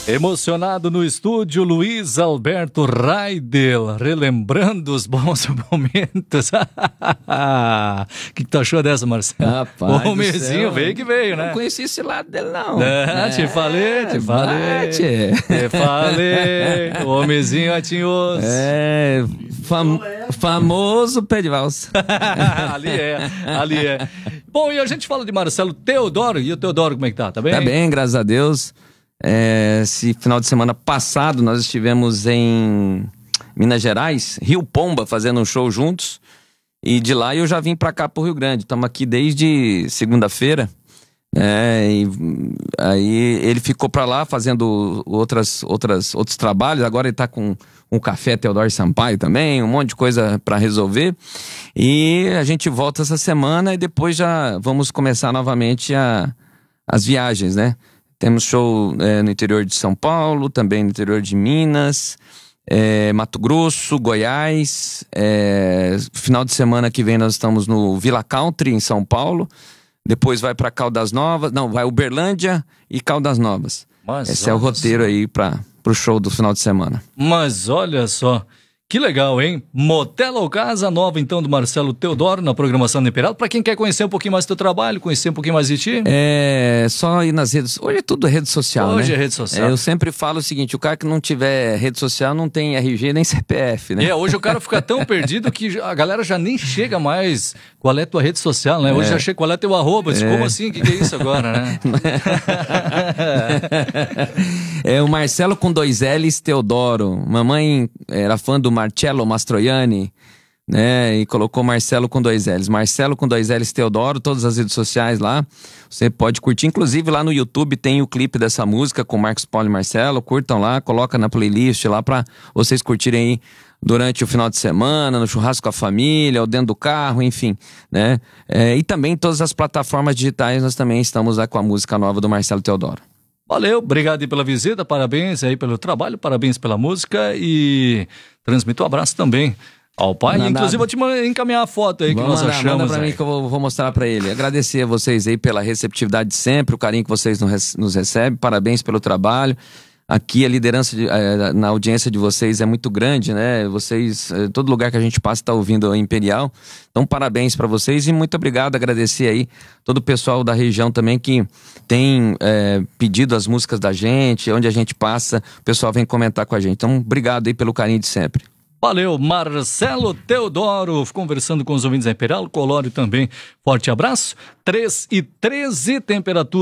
Emocionado no estúdio, Luiz Alberto Raidel, relembrando os bons momentos. O que tu achou dessa, Marcelo? Rapaz, o mesinho veio que veio, né? Não conheci esse lado dele, não. Te falei. O homenzinho atinhoso. Famoso pé de valsa. ali é. Bom, e a gente fala de Marcelo Teodoro. E o Teodoro, como é que tá? Tá bem? Tá bem, graças a Deus. Esse final de semana passado nós estivemos em Minas Gerais, Rio Pomba, fazendo um show juntos. E de lá eu já vim pra cá, pro Rio Grande. Estamos aqui desde segunda-feira. E aí ele ficou pra lá fazendo outros trabalhos. Agora ele tá com um café Teodoro Sampaio também, um monte de coisa pra resolver. E a gente volta essa semana e depois já vamos começar novamente as viagens, né? Temos show no interior de São Paulo, também no interior de Minas, Mato Grosso, Goiás. Final de semana que vem nós estamos no Villa Country, em São Paulo. Depois vai para Caldas Novas, vai Uberlândia e Caldas Novas. Esse é o roteiro aí pro show do final de semana. Mas olha só, que legal, hein? Motel ou Casa Nova, então, do Marcelo Teodoro, na programação do Imperial. Pra quem quer conhecer um pouquinho mais do teu trabalho, conhecer um pouquinho mais de ti. Só ir nas redes. Hoje é tudo rede social, Hoje né? é rede social. Eu sempre falo o seguinte, o cara que não tiver rede social não tem RG nem CPF, né? Hoje o cara fica tão perdido que a galera já nem chega mais. Qual é tua rede social, né? Hoje já chega, qual é teu arroba? Como assim? O que é isso agora, né? O Marcelo com 2 L's Teodoro. Mamãe era fã do Marcello Mastroianni, né? E colocou Marcelo com 2 L's. Marcelo com 2 L's Teodoro, todas as redes sociais lá. Você pode curtir. Inclusive lá no YouTube tem o clipe dessa música com Marcos Paulo e Marcelo. Curtam lá, coloca na playlist lá pra vocês curtirem aí durante o final de semana, no churrasco com a família, ou dentro do carro, enfim, né? E também todas as plataformas digitais nós também estamos lá com a música nova do Marcelo Teodoro. Valeu, obrigado aí pela visita, parabéns aí pelo trabalho, parabéns pela música e transmito um abraço também ao pai. Inclusive vou te encaminhar a foto aí que nós achamos. Manda pra mim que eu vou mostrar pra ele. Agradecer a vocês aí pela receptividade de sempre, o carinho que vocês nos recebem, parabéns pelo trabalho. Aqui a liderança na audiência de vocês é muito grande, né? Vocês, todo lugar que a gente passa está ouvindo a Imperial. Então parabéns para vocês e muito obrigado, agradecer aí todo o pessoal da região também que tem pedido as músicas da gente, onde a gente passa, o pessoal vem comentar com a gente. Então obrigado aí pelo carinho de sempre. Valeu, Marcelo Teodoro, conversando com os ouvintes da Imperial, Colório também, forte abraço, 3:13, temperatura.